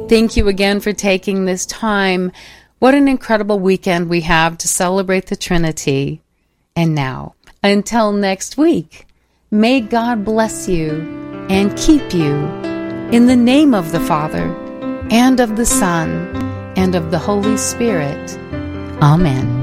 Thank you again for taking this time. What an incredible weekend we have to celebrate the Trinity. And now, until next week, may God bless you and keep you in the name of the Father, and of the Son, and of the Holy Spirit. Amen.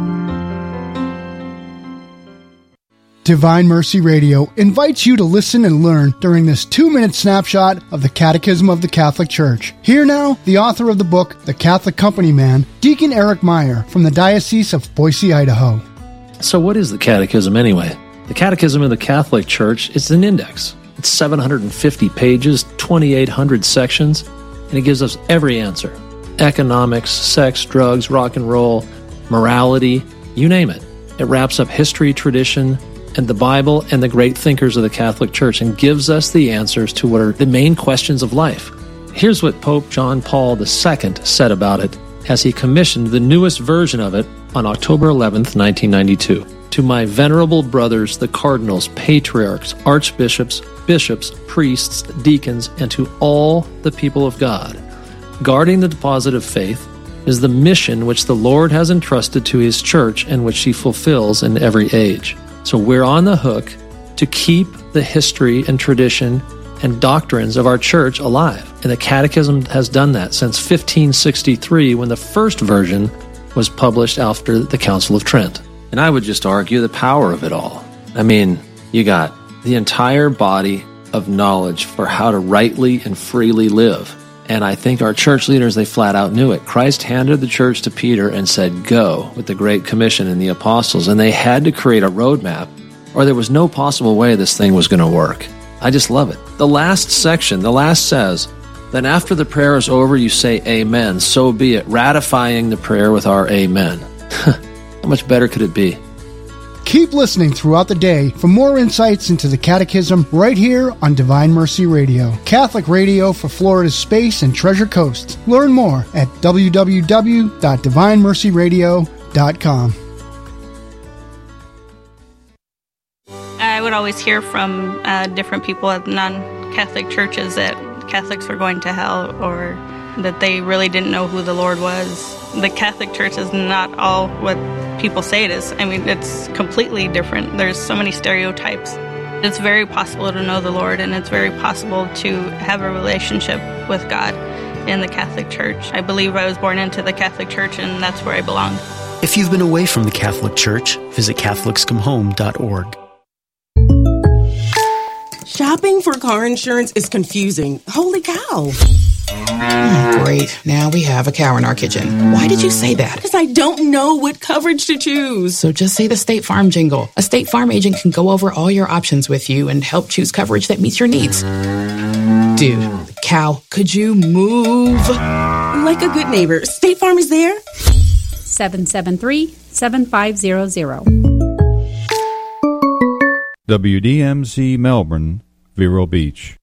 Divine Mercy Radio invites you to listen and learn during this 2-minute snapshot of the Catechism of the Catholic Church. Here now, the author of the book, The Catholic Company Man, Deacon Eric Meyer from the Diocese of Boise, Idaho. So what is the Catechism anyway? The Catechism of the Catholic Church is an index. It's 750 pages, 2,800 sections, and it gives us every answer. Economics, sex, drugs, rock and roll, morality, you name it. It wraps up history, tradition, and the Bible and the great thinkers of the Catholic Church and gives us the answers to what are the main questions of life. Here's what Pope John Paul II said about it as he commissioned the newest version of it on October 11th, 1992. To my venerable brothers, the cardinals, patriarchs, archbishops, bishops, priests, deacons, and to all the people of God, guarding the deposit of faith is the mission which the Lord has entrusted to His Church and which He fulfills in every age. So we're on the hook to keep the history and tradition and doctrines of our Church alive. And the Catechism has done that since 1563, when the first version was published after the Council of Trent. And I would just argue the power of it all. I mean, you got the entire body of knowledge for how to rightly and freely live. And I think our church leaders, they flat out knew it. Christ handed the church to Peter and said, go, with the Great Commission and the apostles. And they had to create a roadmap, or there was no possible way this thing was going to work. I just love it. The last section, the last says, then after the prayer is over, you say amen, so be it, ratifying the prayer with our amen. How much better could it be? Keep listening throughout the day for more insights into the Catechism right here on Divine Mercy Radio, Catholic radio for Florida's Space and Treasure Coast. Learn more at www.divinemercyradio.com. I would always hear from different people at non-Catholic churches that Catholics were going to hell, or that they really didn't know who the Lord was. The Catholic Church is not all what people say it is. I mean, it's completely different. There's so many stereotypes. It's very possible to know the Lord, and it's very possible to have a relationship with God in the Catholic Church. I believe I was born into the Catholic Church, and that's where I belong. If you've been away from the Catholic Church, visit CatholicsComeHome.org. Shopping for car insurance is confusing. Holy cow. Great. Now we have a cow in our kitchen. Why did you say that? Because I don't know what coverage to choose. So just say the State Farm jingle. A State Farm agent can go over all your options with you and help choose coverage that meets your needs. Dude, cow, could you move? Like a good neighbor, State Farm is there. 773-7500. WDMZ Melbourne, Vero Beach.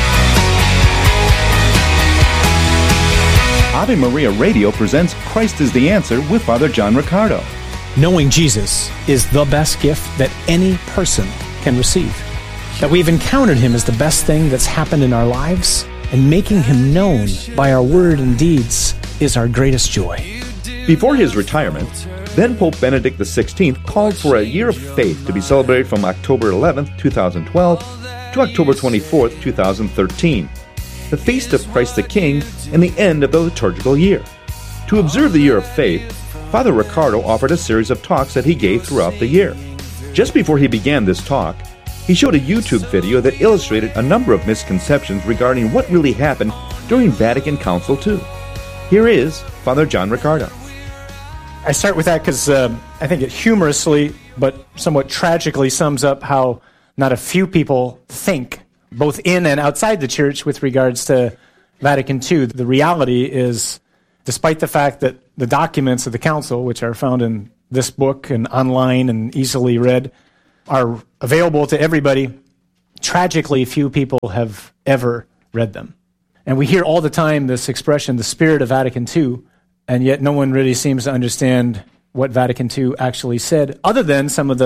Ave Maria Radio presents Christ is the Answer with Father John Riccardo. Knowing Jesus is the best gift that any person can receive. That we've encountered Him is the best thing that's happened in our lives, and making Him known by our word and deeds is our greatest joy. Before his retirement, then Pope Benedict XVI called for a year of faith to be celebrated from October 11th, 2012 to October 24th, 2013, the Feast of Christ the King and the end of the liturgical year. To observe the year of faith, Father Riccardo offered a series of talks that he gave throughout the year. Just before he began this talk, he showed a YouTube video that illustrated a number of misconceptions regarding what really happened during Vatican Council II. Here is Father John Riccardo. I start with that because I think it humorously, but somewhat tragically sums up how not a few people think, both in and outside the church, with regards to Vatican II. The reality is, despite the fact that the documents of the council, which are found in this book and online and easily read, are available to everybody, tragically few people have ever read them. And we hear all the time this expression, the spirit of Vatican II, and yet no one really seems to understand what Vatican II actually said, other than some of the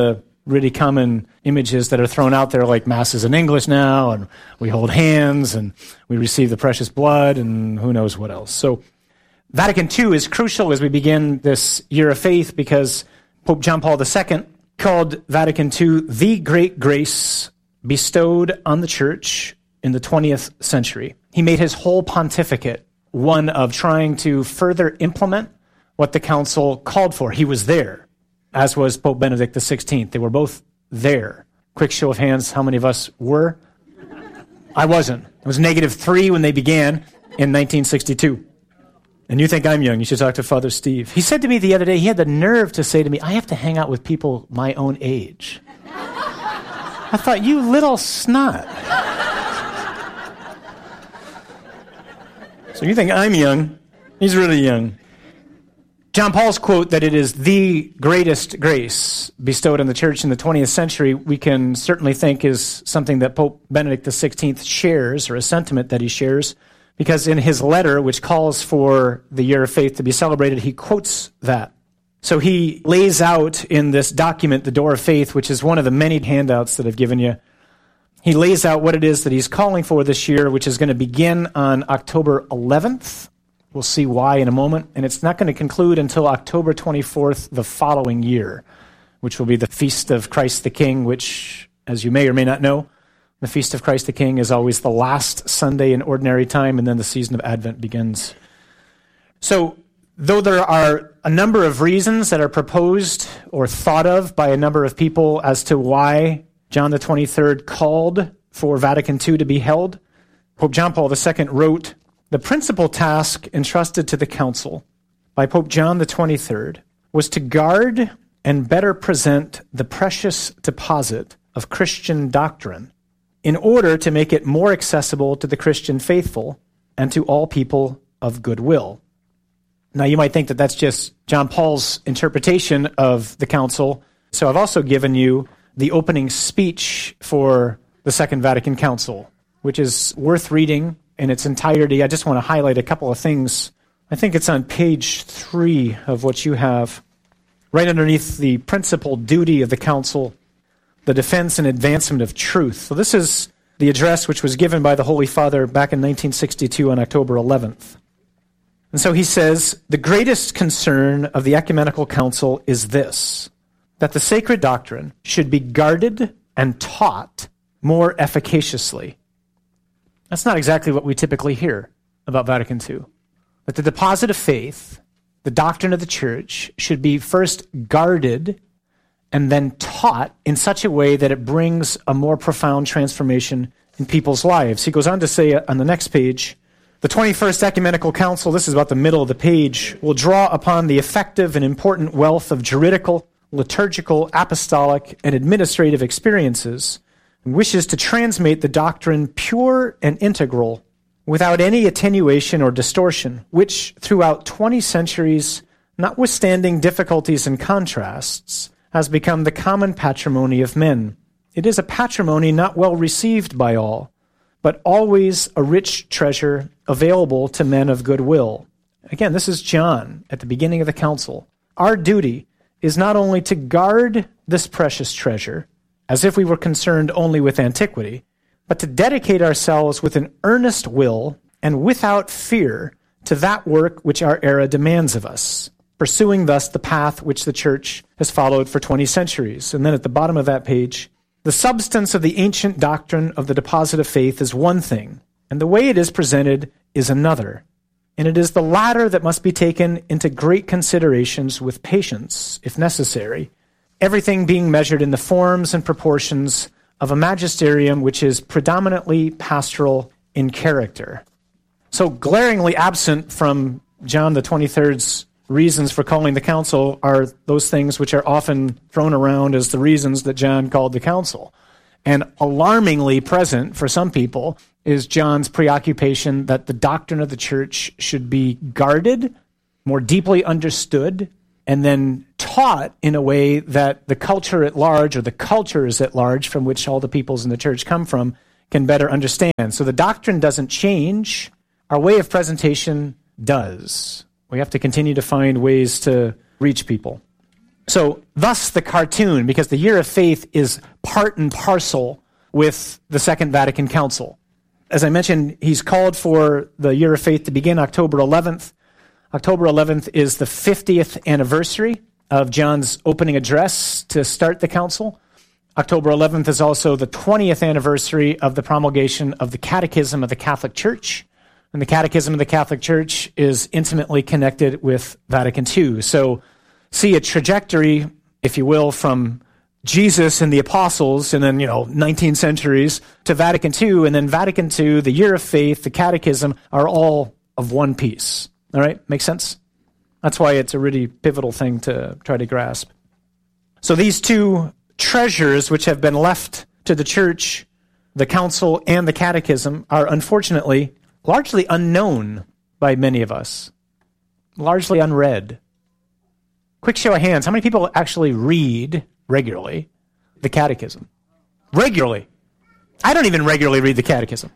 really common images that are thrown out there, like Mass is in English now, and we hold hands, and we receive the precious blood, and who knows what else. So Vatican II is crucial as we begin this year of faith because Pope John Paul II called Vatican II the great grace bestowed on the Church in the 20th century. He made his whole pontificate one of trying to further implement what the council called for. He was there, as was Pope Benedict XVI. They were both there. Quick show of hands, how many of us were? I wasn't. It was -3 when they began in 1962. And you think I'm young, you should talk to Father Steve. He said to me the other day, he had the nerve to say to me, I have to hang out with people my own age. I thought, you little snot. So you think I'm young. He's really young. John Paul's quote that it is the greatest grace bestowed on the Church in the 20th century, we can certainly think is something that Pope Benedict XVI shares, or a sentiment that he shares, because in his letter, which calls for the Year of Faith to be celebrated, he quotes that. So he lays out in this document, The Door of Faith, which is one of the many handouts that I've given you, he lays out what it is that he's calling for this year, which is going to begin on October 11th. We'll see why in a moment. And it's not going to conclude until October 24th the following year, which will be the Feast of Christ the King, which, as you may or may not know, the Feast of Christ the King is always the last Sunday in ordinary time, and then the season of Advent begins. So, though there are a number of reasons that are proposed or thought of by a number of people as to why John the 23rd called for Vatican II to be held, Pope John Paul II wrote, the principal task entrusted to the Council by Pope John the 23rd was to guard and better present the precious deposit of Christian doctrine in order to make it more accessible to the Christian faithful and to all people of goodwill. Now, you might think that that's just John Paul's interpretation of the Council, so I've also given you the opening speech for the Second Vatican Council, which is worth reading in its entirety. I just want to highlight a couple of things. I think it's on page 3 of what you have. Right underneath the principal duty of the Council, the defense and advancement of truth. So this is the address which was given by the Holy Father back in 1962 on October 11th. And so he says, the greatest concern of the Ecumenical Council is this, that the sacred doctrine should be guarded and taught more efficaciously. That's not exactly what we typically hear about Vatican II. That the deposit of faith, the doctrine of the Church, should be first guarded and then taught in such a way that it brings a more profound transformation in people's lives. He goes on to say on the next page, the 21st Ecumenical Council, this is about the middle of the page, will draw upon the effective and important wealth of juridical, liturgical, apostolic, and administrative experiences, and wishes to transmit the doctrine pure and integral without any attenuation or distortion, which throughout 20 centuries, notwithstanding difficulties and contrasts, has become the common patrimony of men. It is a patrimony not well received by all, but always a rich treasure available to men of goodwill. Again, this is John at the beginning of the council. Our duty is not only to guard this precious treasure, as if we were concerned only with antiquity, but to dedicate ourselves with an earnest will and without fear to that work which our era demands of us, pursuing thus the path which the Church has followed for 20 centuries. And then at the bottom of that page, the substance of the ancient doctrine of the deposit of faith is one thing, and the way it is presented is another. And it is the latter that must be taken into great considerations with patience, if necessary, everything being measured in the forms and proportions of a magisterium which is predominantly pastoral in character. So glaringly absent from John the 23rd's reasons for calling the council are those things which are often thrown around as the reasons that John called the council. And alarmingly present for some people is John's preoccupation that the doctrine of the Church should be guarded, more deeply understood, and then taught in a way that the culture at large, or the cultures at large from which all the peoples in the Church come from, can better understand. So the doctrine doesn't change. Our way of presentation does. We have to continue to find ways to reach people. So thus the cartoon, because the Year of Faith is part and parcel with the Second Vatican Council. As I mentioned, he's called for the Year of Faith to begin October 11th. October 11th is the 50th anniversary of John's opening address to start the council. October 11th is also the 20th anniversary of the promulgation of the Catechism of the Catholic Church. And the Catechism of the Catholic Church is intimately connected with Vatican II. So see a trajectory, if you will, from Jesus and the apostles, and then, 19 centuries, to Vatican II, and then Vatican II, the Year of Faith, the Catechism, are all of one piece. All right? Makes sense? That's why it's a really pivotal thing to try to grasp. So these two treasures which have been left to the church, the council and the catechism, are unfortunately largely unknown by many of us, largely unread. Quick show of hands, how many people actually read regularly the catechism? Regularly. I don't even regularly read the catechism.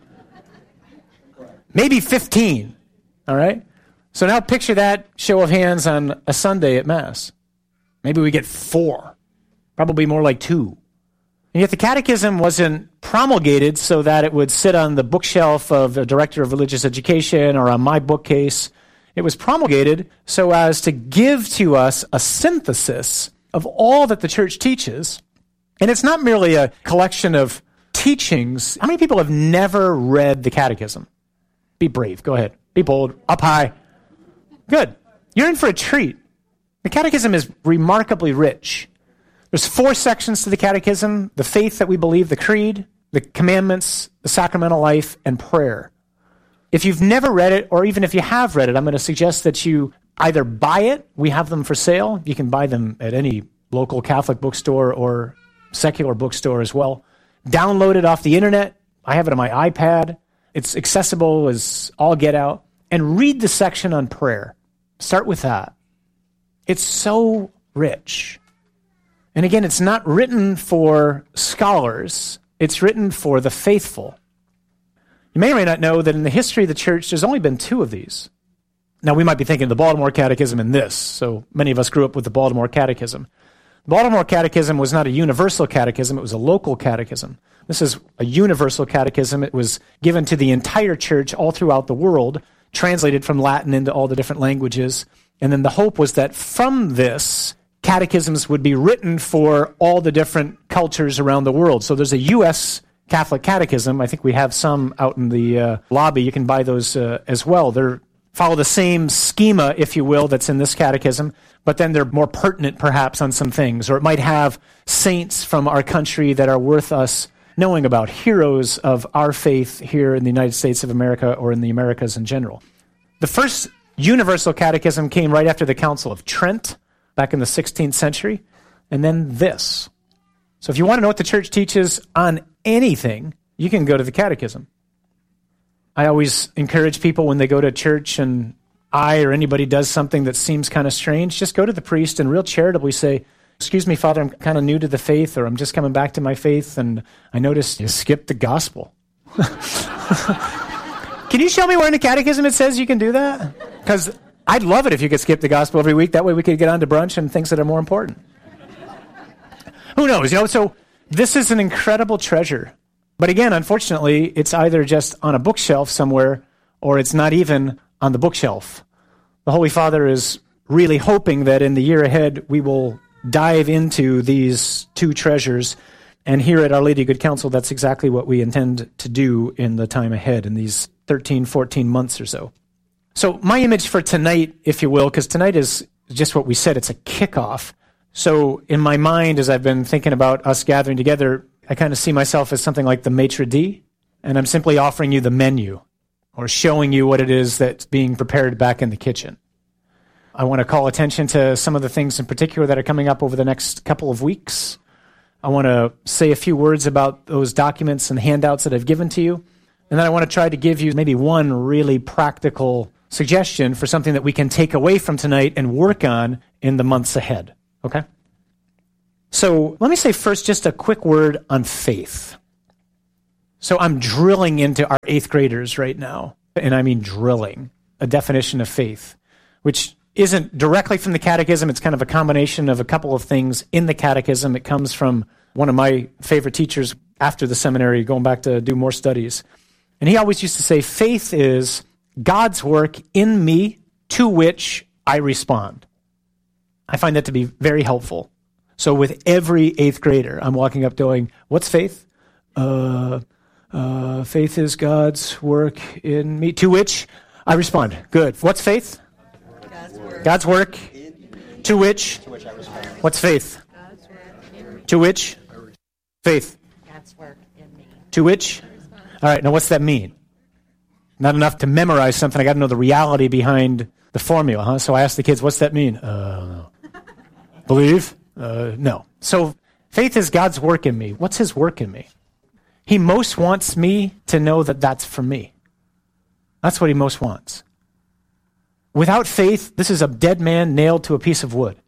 Maybe 15, all right? So now picture that show of hands on a Sunday at Mass. Maybe we get 4, probably more like 2. And yet the catechism wasn't promulgated so that it would sit on the bookshelf of the director of religious education or on my bookcase. It was promulgated so as to give to us a synthesis of all that the church teaches. And it's not merely a collection of teachings. How many people have never read the catechism? Be brave. Go ahead. Be bold. Up high. Good. You're in for a treat. The catechism is remarkably rich. There's 4 sections to the catechism: the faith that we believe, the creed, the commandments, the sacramental life, and prayer. If you've never read it, or even if you have read it, I'm going to suggest that you either buy it. We have them for sale. You can buy them at any local Catholic bookstore or secular bookstore as well. Download it off the internet. I have it on my iPad. It's accessible as all get out. And read the section on prayer. Start with that. It's so rich. And again, it's not written for scholars. It's written for the faithful. You may or may not know that in the history of the church, there's only been 2 of these. Now, we might be thinking the Baltimore Catechism and this. So many of us grew up with the Baltimore Catechism. The Baltimore Catechism was not a universal catechism. It was a local catechism. This is a universal catechism. It was given to the entire church all throughout the world, translated from Latin into all the different languages. And then the hope was that from this, catechisms would be written for all the different cultures around the world. So there's a U.S. Catholic Catechism. I think we have some out in the lobby. You can buy those as well. They follow the same schema, if you will, that's in this catechism, but then they're more pertinent perhaps on some things. Or it might have saints from our country that are worth us knowing about, heroes of our faith here in the United States of America or in the Americas in general. The first universal catechism came right after the Council of Trent, back in the 16th century, and then this. So if you want to know what the church teaches on anything, you can go to the catechism. I always encourage people when they go to church and I or anybody does something that seems kind of strange, just go to the priest and real charitably say, "Excuse me, Father, I'm kind of new to the faith, or I'm just coming back to my faith, and I noticed you skipped the gospel." Can you show me where in the catechism it says you can do that? Because I'd love it if you could skip the gospel every week. That way we could get on to brunch and things that are more important. Who knows? So this is an incredible treasure. But again, unfortunately, it's either just on a bookshelf somewhere, or it's not even on the bookshelf. The Holy Father is really hoping that in the year ahead, we will dive into these 2 treasures. And here at Our Lady of Good Counsel, that's exactly what we intend to do in the time ahead, in these 13, 14 months or so. So my image for tonight, if you will, because tonight is just what we said, it's a kickoff. So in my mind, as I've been thinking about us gathering together, I kind of see myself as something like the maitre d', and I'm simply offering you the menu or showing you what it is that's being prepared back in the kitchen. I want to call attention to some of the things in particular that are coming up over the next couple of weeks. I want to say a few words about those documents and handouts that I've given to you. And then I want to try to give you maybe one really practical suggestion for something that we can take away from tonight and work on in the months ahead. Okay? So let me say first just a quick word on faith. So I'm drilling into our 8th graders right now, and I mean drilling, a definition of faith, which isn't directly from the Catechism. It's kind of a combination of a couple of things in the Catechism. It comes from one of my favorite teachers after the seminary, going back to do more studies. And he always used to say, faith is God's work in me to which I respond. I find that to be very helpful. So with every 8th grader, I'm walking up going, what's faith? Faith is God's work in me, to which I respond. Good. What's faith? God's work. To which I respond. What's faith? To which? Faith. God's work in me. To which? All right, now what's that mean? Not enough to memorize something. I got to know the reality behind the formula, huh? So I asked the kids, what's that mean? Believe? No. So faith is God's work in me. What's his work in me? He most wants me to know that that's for me. That's what he most wants. Without faith, this is a dead man nailed to a piece of wood.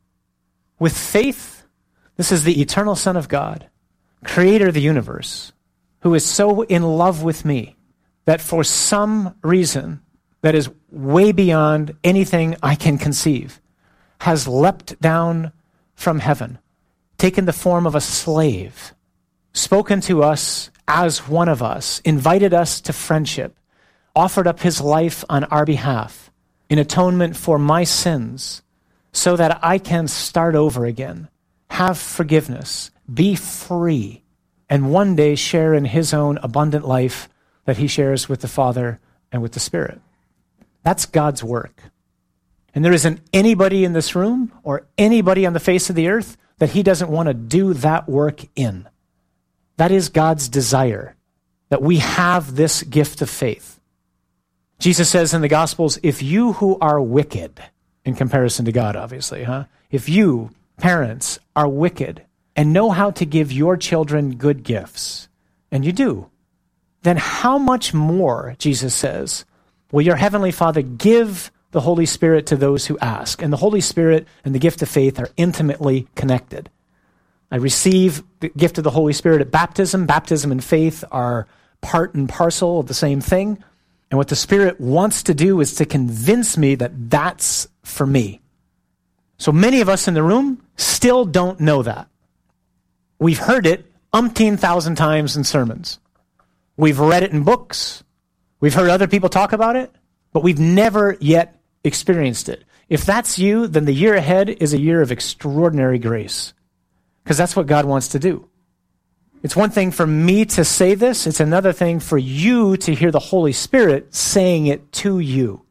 With faith, this is the eternal Son of God, creator of the universe, who is so in love with me that for some reason that is way beyond anything I can conceive, has leapt down from heaven, taken the form of a slave, spoken to us as one of us, invited us to friendship, offered up his life on our behalf in atonement for my sins so that I can start over again, have forgiveness, be free, and one day share in his own abundant life that he shares with the Father and with the Spirit. That's God's work. And there isn't anybody in this room or anybody on the face of the earth that he doesn't want to do that work in. That is God's desire, that we have this gift of faith. Jesus says in the Gospels, if you who are wicked, in comparison to God, obviously, if you, parents, are wicked and know how to give your children good gifts, and you do, then how much more, Jesus says, will your heavenly Father give the Holy Spirit to those who ask? And the Holy Spirit and the gift of faith are intimately connected. I receive the gift of the Holy Spirit at baptism. Baptism and faith are part and parcel of the same thing. And what the Spirit wants to do is to convince me that that's for me. So many of us in the room still don't know that. We've heard it umpteen thousand times in sermons. We've read it in books. We've heard other people talk about it, but we've never yet experienced it. If that's you, then the year ahead is a year of extraordinary grace, because that's what God wants to do. It's one thing for me to say this. It's another thing for you to hear the Holy Spirit saying it to you.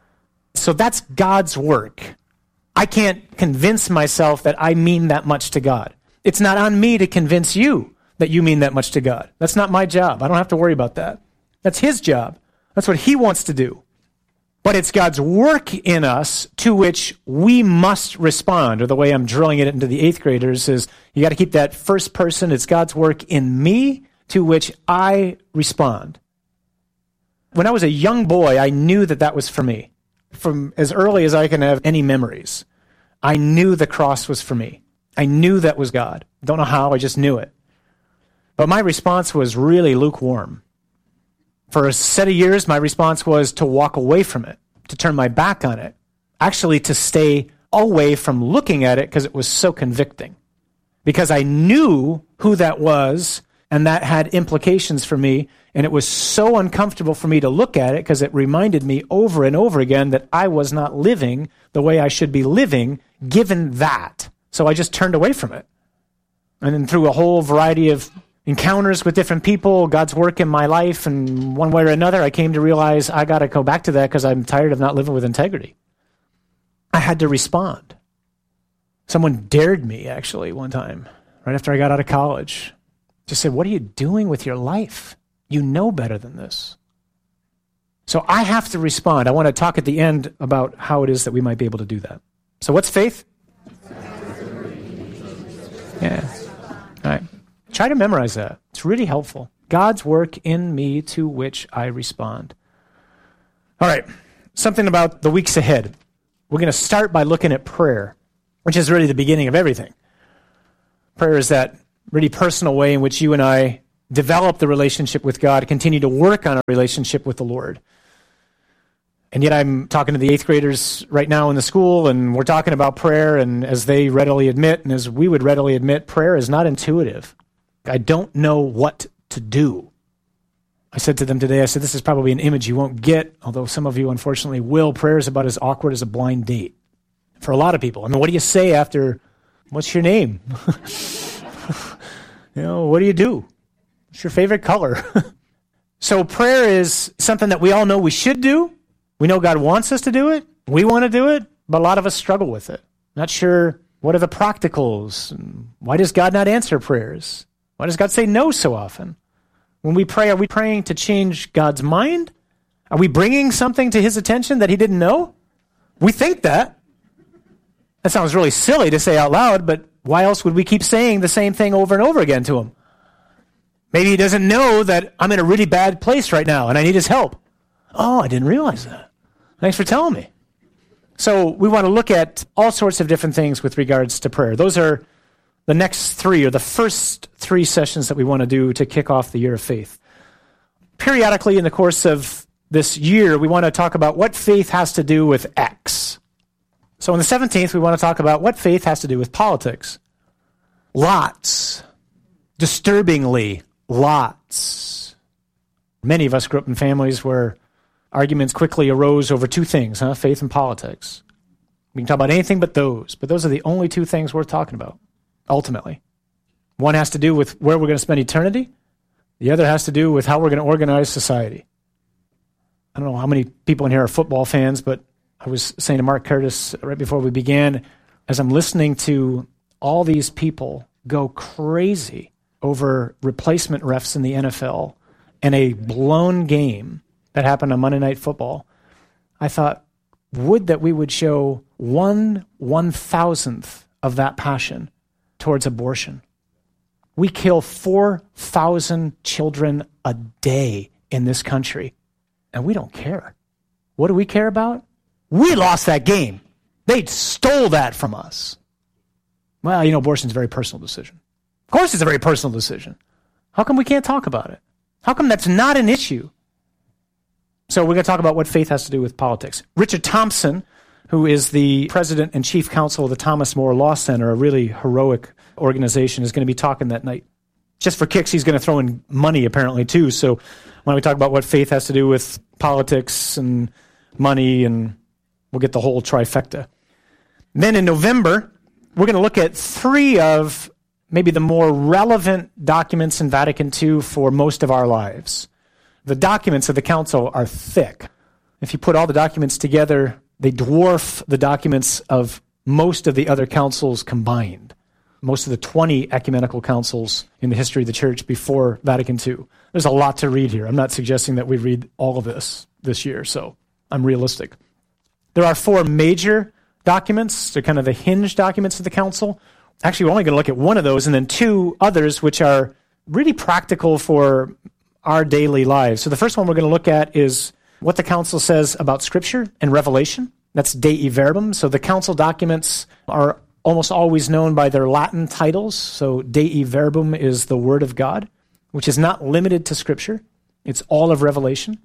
So that's God's work. I can't convince myself that I mean that much to God. It's not on me to convince you that you mean that much to God. That's not my job. I don't have to worry about that. That's his job. That's what he wants to do. But it's God's work in us to which we must respond. Or the way I'm drilling it into the 8th graders is you got to keep that first person. It's God's work in me to which I respond. When I was a young boy, I knew that that was for me. From as early as I can have any memories, I knew the cross was for me. I knew that was God. Don't know how, I just knew it. But my response was really lukewarm. For a set of years, my response was to walk away from it, to turn my back on it, actually to stay away from looking at it because it was so convicting. Because I knew who that was, and that had implications for me, and it was so uncomfortable for me to look at it because it reminded me over and over again that I was not living the way I should be living given that. So I just turned away from it. And then through a whole variety of encounters with different people, God's work in my life, and one way or another, I came to realize I got to go back to that because I'm tired of not living with integrity. I had to respond. Someone dared me, actually, one time, right after I got out of college. Just said, what are you doing with your life? You know better than this. So I have to respond. I want to talk at the end about how it is that we might be able to do that. So what's faith? Yeah. All right. Try to memorize that. It's really helpful. God's work in me to which I respond. All right. Something about the weeks ahead. We're going to start by looking at prayer, which is really the beginning of everything. Prayer is that really personal way in which you and I develop the relationship with God, continue to work on our relationship with the Lord. And yet I'm talking to the 8th graders right now in the school, and we're talking about prayer, and as they readily admit, and as we would readily admit, prayer is not intuitive. I don't know what to do. I said to them today, I said, this is probably an image you won't get, although some of you unfortunately will. Prayer is about as awkward as a blind date for a lot of people. I mean, what do you say after, what's your name? What do you do? What's your favorite color? So prayer is something that we all know we should do. We know God wants us to do it. We want to do it, but a lot of us struggle with it. Not sure what are the practicals. Why does God not answer prayers? Why does God say no so often? When we pray, are we praying to change God's mind? Are we bringing something to his attention that he didn't know? We think that. That sounds really silly to say out loud, but why else would we keep saying the same thing over and over again to him? Maybe he doesn't know that I'm in a really bad place right now and I need his help. Oh, I didn't realize that. Thanks for telling me. So we want to look at all sorts of different things with regards to prayer. Those are the next 3 or the first 3 sessions that we want to do to kick off the year of faith. Periodically in the course of this year, we want to talk about what faith has to do with X. So on the 17th, we want to talk about what faith has to do with politics. Lots. Disturbingly, lots. Many of us grew up in families where arguments quickly arose over 2 things, faith and politics. We can talk about anything but those are the only 2 things worth talking about, ultimately. One has to do with where we're going to spend eternity. The other has to do with how we're going to organize society. I don't know how many people in here are football fans, but I was saying to Mark Curtis right before we began, as I'm listening to all these people go crazy over replacement refs in the NFL and a blown game that happened on Monday Night Football, I thought, would that we would show 1/1000th of that passion towards abortion. We kill 4,000 children a day in this country, and we don't care. What do we care about? We lost that game. They stole that from us. Well, abortion's a very personal decision. Of course it's a very personal decision. How come we can't talk about it? How come that's not an issue? So we're going to talk about what faith has to do with politics. Richard Thompson, who is the president and chief counsel of the Thomas More Law Center, a really heroic organization, is going to be talking that night. Just for kicks, he's going to throw in money apparently too. So when we talk about what faith has to do with politics and money, and we'll get the whole trifecta. Then in November, we're going to look at 3 of maybe the more relevant documents in Vatican II for most of our lives. The documents of the council are thick. If you put all the documents together, they dwarf the documents of most of the other councils combined. Most of the 20 ecumenical councils in the history of the church before Vatican II. There's a lot to read here. I'm not suggesting that we read all of this year, so I'm realistic. There are 4 major documents. They're kind of the hinge documents of the council. Actually, we're only going to look at one of those, and then 2 others which are really practical for our daily lives. So the first one we're going to look at is what the council says about Scripture and Revelation. That's Dei Verbum. So the council documents are almost always known by their Latin titles. So Dei Verbum is the Word of God, which is not limited to Scripture. It's all of Revelation.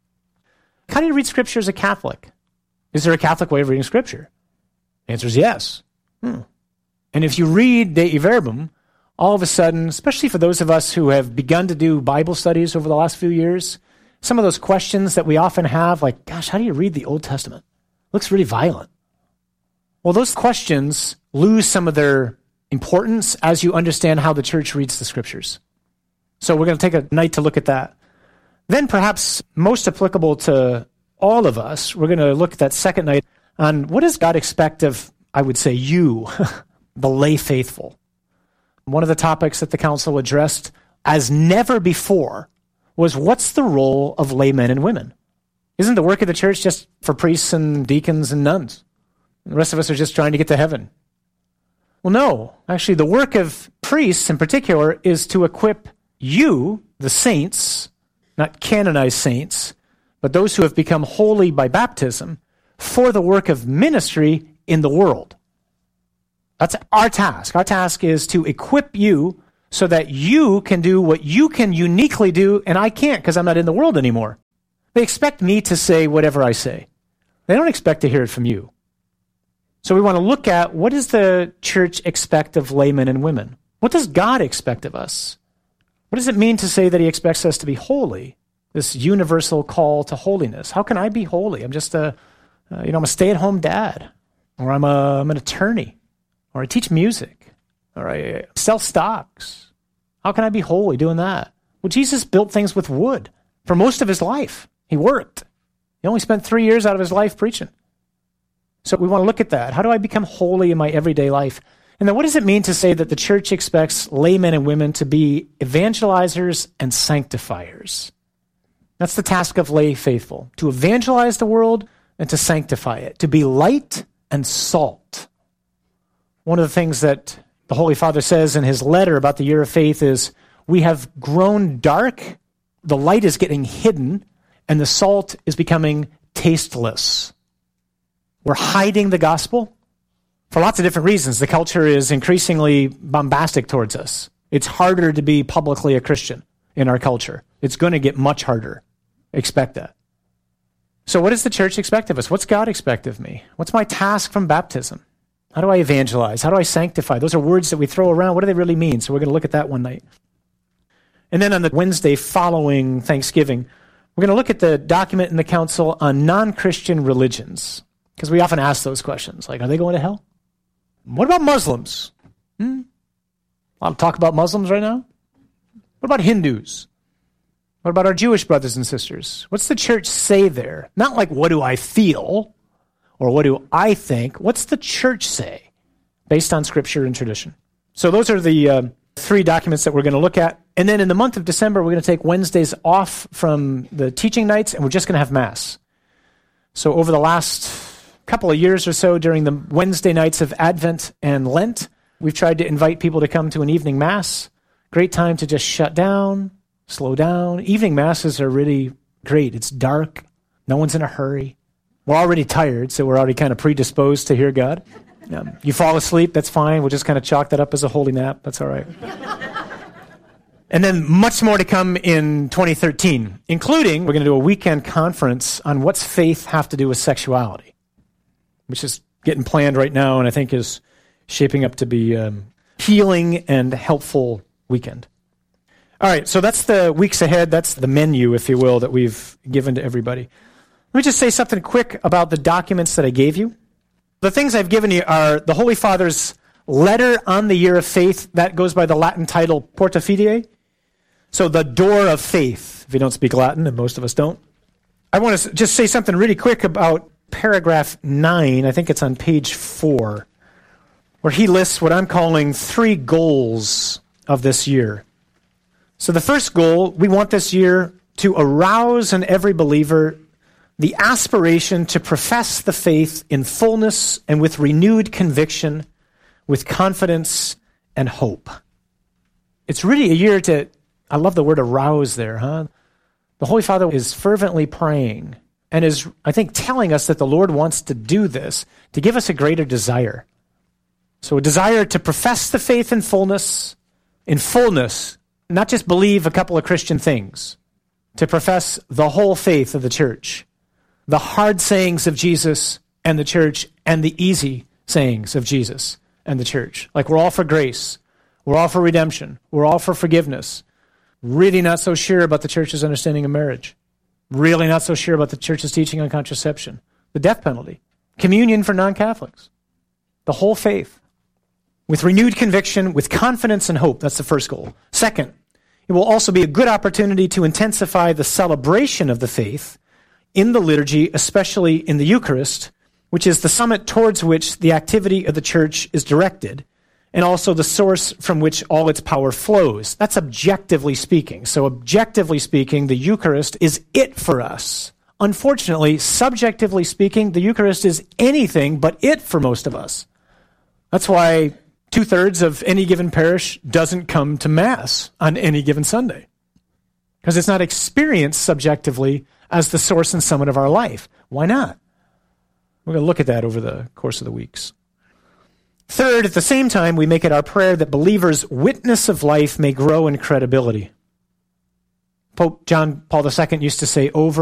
How do you read Scripture as a Catholic? Is there a Catholic way of reading Scripture? The answer is yes. And if you read Dei Verbum, all of a sudden, especially for those of us who have begun to do Bible studies over the last few years, some of those questions that we often have, like, gosh, how do you read the Old Testament? It looks really violent. Well, those questions lose some of their importance as you understand how the church reads the Scriptures. So we're going to take a night to look at that. Then perhaps most applicable to all of us, we're going to look at that second night on what does God expect of, I would say, you, the lay faithful. One of the topics that the council addressed as never before was what's the role of laymen and women? Isn't the work of the church just for priests and deacons and nuns? The rest of us are just trying to get to heaven. Well, no. Actually, the work of priests in particular is to equip you, the saints, not canonized saints, but those who have become holy by baptism, for the work of ministry in the world. That's our task. Our task is to equip you so that you can do what you can uniquely do, and I can't because I'm not in the world anymore. They expect me to say whatever I say. They don't expect to hear it from you. So we want to look at, what does the church expect of laymen and women? What does God expect of us? What does it mean to say that he expects us to be holy? This universal call to holiness. How can I be holy? I'm just I'm a stay-at-home dad, or I'm an attorney, or I teach music, or I sell stocks. How can I be holy doing that? Well, Jesus built things with wood for most of his life. He worked. He only spent 3 years out of his life preaching. So we want to look at that. How do I become holy in my everyday life? And then what does it mean to say that the church expects laymen and women to be evangelizers and sanctifiers? That's the task of lay faithful, to evangelize the world and to sanctify it, to be light and salt. One of the things that the Holy Father says in his letter about the year of faith is, we have grown dark, the light is getting hidden, and the salt is becoming tasteless. We're hiding the gospel for lots of different reasons. The culture is increasingly bombastic towards us. It's harder to be publicly a Christian in our culture. It's going to get much harder. Expect that. So what does the church expect of us? What's God expect of me? What's my task from baptism? How do I evangelize? How do I sanctify? Those are words that we throw around. What do they really mean? So we're going to look at that one night. And then on the Wednesday following Thanksgiving, we're going to look at the document in the council on non-Christian religions. Because we often ask those questions, like, are they going to hell? What about Muslims? A lot of talk about Muslims right now. What about Hindus? What about our Jewish brothers and sisters? What's the church say there? Not like, what do I feel? Or what do I think? What's the church say based on Scripture and tradition? So those are the 3 documents that we're going to look at. And then in the month of December, we're going to take Wednesdays off from the teaching nights, and we're just going to have Mass. So over the last couple of years or so, during the Wednesday nights of Advent and Lent, we've tried to invite people to come to an evening Mass. Great time to just shut down, slow down. Evening Masses are really great. It's dark. No one's in a hurry. We're already tired, so we're already kind of predisposed to hear God. You fall asleep, that's fine. We'll just kind of chalk that up as a holy nap. That's all right. And then much more to come in 2013, including we're going to do a weekend conference on what's faith have to do with sexuality, which is getting planned right now and I think is shaping up to be healing and helpful weekend. All right, so that's the weeks ahead. That's the menu, if you will, that we've given to everybody. Let me just say something quick about the documents that I gave you. The things I've given you are the Holy Father's letter on the year of faith. That goes by the Latin title Porta Fidei. So the door of faith, if you don't speak Latin, and most of us don't. I want to just say something really quick about paragraph 9. I think it's on page 4, where he lists what I'm calling 3 goals of this year. So the first goal, we want this year to arouse in every believer the aspiration to profess the faith in fullness and with renewed conviction, with confidence and hope. It's really a year to, I love the word arouse there, huh? The Holy Father is fervently praying and is, I think, telling us that the Lord wants to do this to give us a greater desire. So a desire to profess the faith in fullness, not just believe a couple of Christian things, to profess the whole faith of the church, the hard sayings of Jesus and the church, and the easy sayings of Jesus and the church. Like we're all for grace, we're all for redemption, we're all for forgiveness. Really not so sure about the church's understanding of marriage. Really not so sure about the church's teaching on contraception, the death penalty, communion for non-Catholics, the whole faith. With renewed conviction, with confidence and hope. That's the first goal. Second, it will also be a good opportunity to intensify the celebration of the faith in the liturgy, especially in the Eucharist, which is the summit towards which the activity of the church is directed, and also the source from which all its power flows. That's objectively speaking. So objectively speaking, the Eucharist is it for us. Unfortunately, subjectively speaking, the Eucharist is anything but it for most of us. That's why 2/3 of any given parish doesn't come to Mass on any given Sunday, because it's not experienced subjectively as the source and summit of our life. Why not? We're going to look at that over the course of the weeks. Third, at the same time, we make it our prayer that believers' witness of life may grow in credibility. Pope John Paul II used to say over